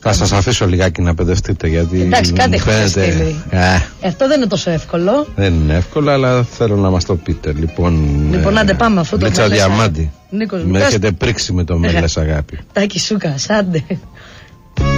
Θα σας αφήσω λιγάκι να παιδευτείτε, γιατί εντάξει, κάτι έχετε στείλει. Αυτό δεν είναι τόσο εύκολο. Δεν είναι εύκολο, αλλά θέλω να μας το πείτε. Λοιπόν, άντε πάμε αφού το Λίτσα Διαμάντη. Νίκος, με έχετε πρίξει με το μέλες αγάπη. Τάκη Σούκας, άντε.